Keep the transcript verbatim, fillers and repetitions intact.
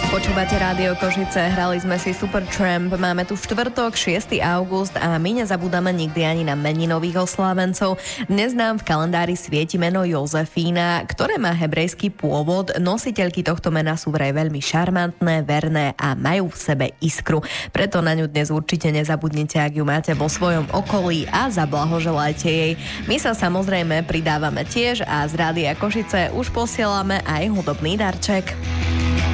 Počúvate Rádio Košice, hrali sme si Supertramp, máme tu štvrtok, šiesteho augusta a my nezabúdame nikdy ani na meninových oslávencov. Dnes nám v kalendári svieti meno Jozefína, ktoré má hebrejský pôvod. Nositeľky tohto mena sú vraj veľmi šarmantné, verné a majú v sebe iskru. Preto na ňu dnes určite nezabudnite, ak ju máte vo svojom okolí a zablahoželajte jej. My sa samozrejme pridávame tiež a z Rádia Košice už posielame aj hudobný darček.